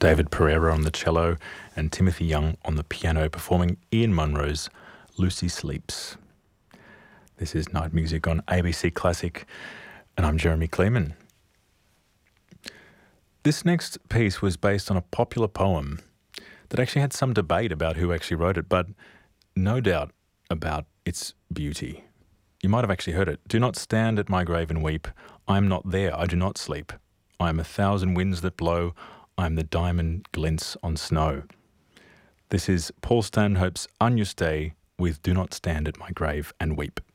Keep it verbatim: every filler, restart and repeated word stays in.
David Pereira on the cello and Timothy Young on the piano performing Ian Munro's Lucy Sleeps. This is Night Music on A B C Classic, and I'm Jeremy Kleeman. This next piece was based on a popular poem that actually had some debate about who actually wrote it, but no doubt about its beauty. You might have actually heard it. Do not stand at my grave and weep. I am not there. I do not sleep. I am a thousand winds that blow. I am the diamond glints on snow. This is Paul Stanhope's Agnus Dei with Do Not Stand at My Grave and Weep.